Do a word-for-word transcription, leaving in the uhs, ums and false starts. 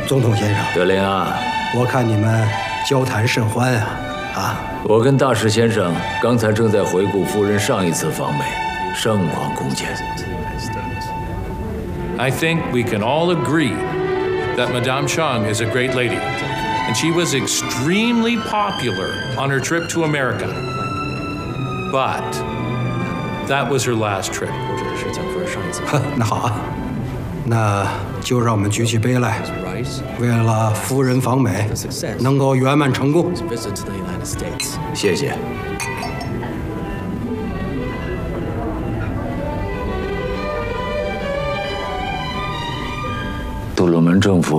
总统先生， 德林啊， 我看你们交谈甚欢啊！啊， 我跟大使先生刚才正在回顾夫人上一次访美，盛况空前。 I think we can all agree that Madame Chang is a great lady, and she was extremely popular on her trip to America. But that was her last trip. 那好啊，那就让我们举起杯来，为了夫人访美能够圆满成功。 谢谢。杜鲁门政府